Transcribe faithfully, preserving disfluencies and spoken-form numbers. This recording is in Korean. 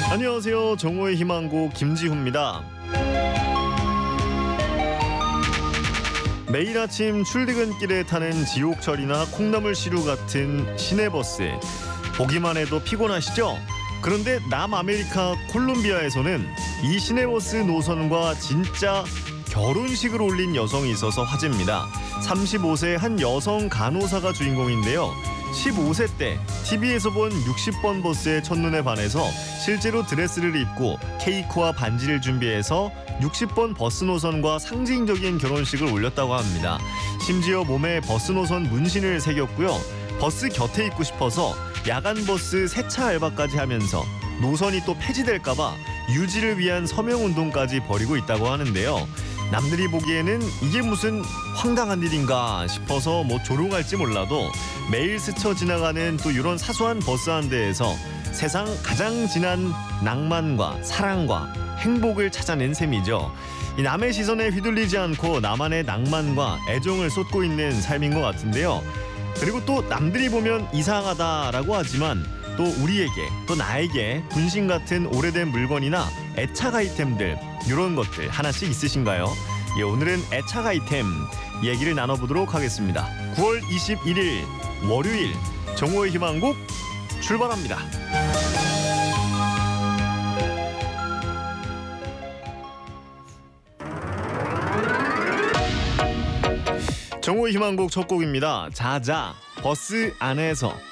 안녕하세요. 정오의 희망곡 김지훈입니다. 매일 아침 출퇴근길에 타는 지옥철이나 콩나물 시루 같은 시내버스. 보기만 해도 피곤하시죠? 그런데 남아메리카 콜롬비아에서는 이 시내버스 노선과 진짜 결혼식을 올린 여성이 있어서 화제입니다. 삼십오 세 한 여성 간호사가 주인공인데요. 십오 세 때 티비에서 본 육십 번 버스의 첫눈에 반해서 실제로 드레스를 입고 케이크와 반지를 준비해서 육십 번 버스 노선과 상징적인 결혼식을 올렸다고 합니다. 심지어 몸에 버스 노선 문신을 새겼고요. 버스 곁에 있고 싶어서 야간 버스 세차 알바까지 하면서 노선이 또 폐지될까 봐 유지를 위한 서명운동까지 벌이고 있다고 하는데요. 남들이 보기에는 이게 무슨 황당한 일인가 싶어서 뭐 조롱할지 몰라도 매일 스쳐 지나가는 또 이런 사소한 버스 한 대에서 세상 가장 진한 낭만과 사랑과 행복을 찾아낸 셈이죠. 이 남의 시선에 휘둘리지 않고 나만의 낭만과 애정을 쏟고 있는 삶인 것 같은데요. 그리고 또 남들이 보면 이상하다라고 하지만 또 우리에게 또 나에게 분신 같은 오래된 물건이나 애착 아이템들 이런 것들 하나씩 있으신가요? 예, 오늘은 애착 아이템 얘기를 나눠보도록 하겠습니다. 구월 이십일일 월요일 정오의 희망곡 출발합니다. 정오의 희망곡 첫 곡입니다. 자자 버스 안에서.